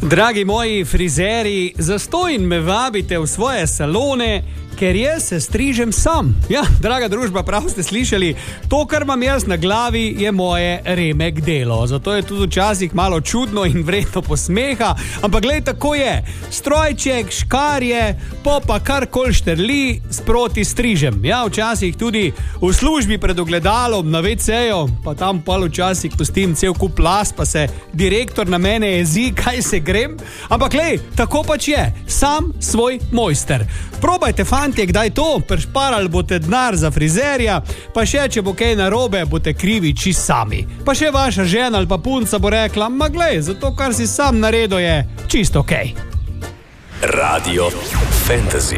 Dragi moji frizeri, zastonj me vabite v svoje salone, ker jaz se strižem sam. Ja, draga družba, prav ste slišali, to, kar imam jaz na glavi, je moje remek delo. Zato je tudi včasih malo čudno in vredno posmeha, ampak glej, tako je. Strojček, škarje, pa karkoli štrli, sproti strižem. Ja, včasih tudi v službi pred ogledalom na WC-ju, pa tam pa včasih pustim cel kup las, pa se direktor na mene jezi, kaj se grem. Ampak glej, tako pač je, sam svoj mojster. Probajte, fantje, kdaj to, prešparali boste denar za frizerja, pa še, če bo kaj narobe, boste krivi čisto sami. Pa še vaša žena ali pa punca bo rekla, ma glej, zato kar si sam naredil je čisto okej. Radio Fantasy.